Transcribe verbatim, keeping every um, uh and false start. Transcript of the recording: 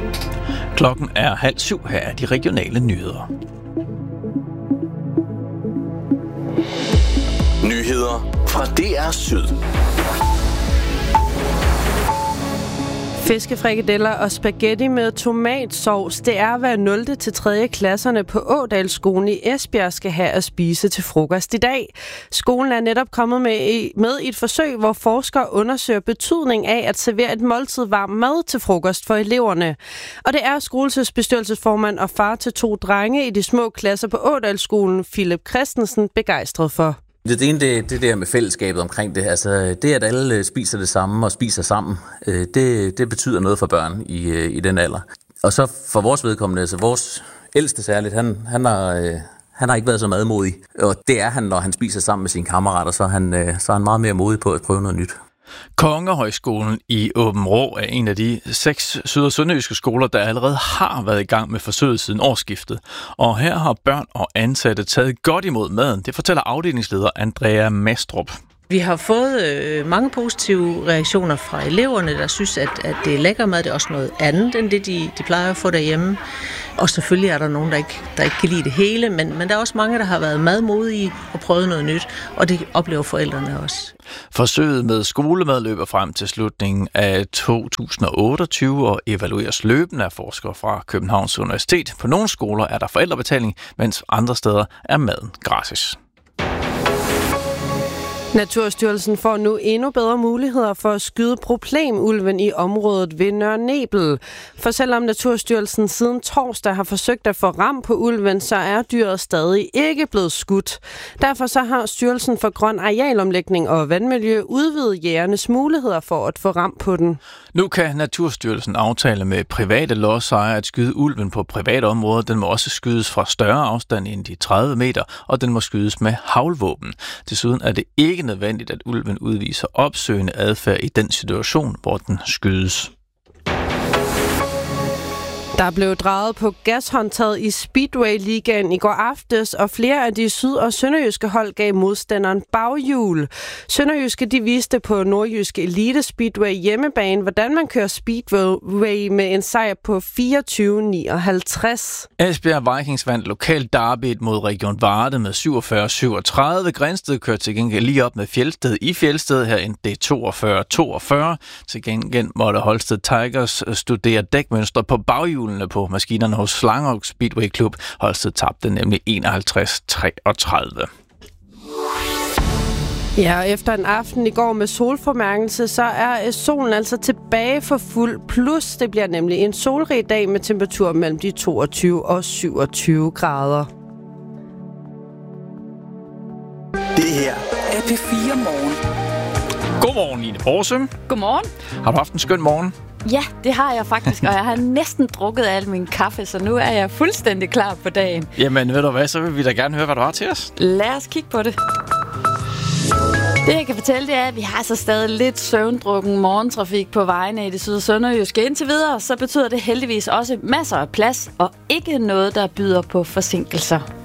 Klokken er halv syv. Her er de regionale nyheder. Nyheder fra D R Syd. Fiskefrikadeller og spaghetti med tomatsovs, det er, hvad nul til tredje klasserne på Ådalsskolen i Esbjerg skal have at spise til frokost i dag. Skolen er netop kommet med i, med i et forsøg, hvor forskere undersøger betydning af at servere et måltid varm mad til frokost for eleverne. Og det er skolesbestyrelsesformand og far til to drenge i de små klasser på Ådalsskolen, Philip Christensen, begejstret for. Det ene, det, det der med fællesskabet omkring det. Altså, det, at alle spiser det samme og spiser sammen, det, det betyder noget for børn i, i den alder. Og så for vores vedkommende, altså vores ældste særligt, han, han, har, han har ikke været så madmodig. Og det er han, når han spiser sammen med sine kammerater, så er han, så er han meget mere modig på at prøve noget nyt. Kongehøjskolen i Aabenraa er en af de seks syd- og sønderjyske skoler, der allerede har været i gang med forsøget siden årsskiftet. Og her har børn og ansatte taget godt imod maden. Det fortæller afdelingsleder Andrea Mastrup. Vi har fået øh, mange positive reaktioner fra eleverne, der synes, at, at det er lækker mad. Det er også noget andet, end det, de, de plejer at få derhjemme. Og selvfølgelig er der nogen, der ikke, der ikke kan lide det hele, men, men der er også mange, der har været madmodige og prøvet noget nyt, og det oplever forældrene også. Forsøget med skolemad løber frem til slutningen af to tusind og otteogtyve og evalueres løbende af forskere fra Københavns Universitet. På nogle skoler er der forældrebetaling, mens andre steder er maden gratis. Naturstyrelsen får nu endnu bedre muligheder for at skyde problemulven i området ved Nørre Nebel. For selvom Naturstyrelsen siden torsdag har forsøgt at få ram på ulven, så er dyret stadig ikke blevet skudt. Derfor så har Styrelsen for Grøn Arealomlægning og Vandmiljø udvidet jægernes muligheder for at få ram på den. Nu kan Naturstyrelsen aftale med private lodsejere at skyde ulven på private områder. Den må også skydes fra større afstand end de tredive meter, og den må skydes med haglvåben. Desuden er det ikke nødvendigt, at ulven udviser opsøgende adfærd i den situation, hvor den skydes. Der blev drejet på gashåndtaget i Speedway-ligaen i går aftes, og flere af de syd- og sønderjyske hold gav modstanderen baghjul. Sønderjyske de viste på nordjyske Elite Speedway hjemmebane, hvordan man kører Speedway med en sejr på fireogtyve nioghalvtreds. Esbjerg Vikings vandt lokalt derbyet mod Region Varde med syvogfyrre syvogtredive. Grænsted kørte til gengæld lige op med Fjeldsted i Fjeldsted her end det toogfyrre toogfyrre. Til gengæld måtte Holsted Tigers studere dækmønstre på baghjul på maskinerne hos Slangerup Speedway Club. Holsted tabte nemlig enoghalvtreds treogtredive. Ja, og efter en aften i går med solformærkelse, så er solen altså tilbage for fuld plus. Det bliver nemlig en solrig dag med temperatur mellem de toogtyve og syvogtyve grader. Det her er P fire Morgen. Godmorgen, Line Porse. Godmorgen. Har du haft en skøn morgen? Ja, det har jeg faktisk, og jeg har næsten drukket al min kaffe, så nu er jeg fuldstændig klar på dagen. Jamen, ved du hvad, så vil vi da gerne høre, hvad du har til os. Lad os kigge på det. Det, jeg kan fortælle, det er, at vi har så stadig lidt søvndrukken morgentrafik på vejene i det syd- og sønderjyske. Indtil videre, så betyder det heldigvis også masser af plads, og ikke noget, der byder på forsinkelser.